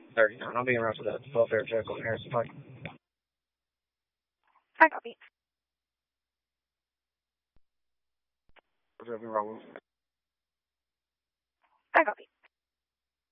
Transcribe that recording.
39. I'll be around for the welfare check on Harrison Pike. I copy. What's up, Raul?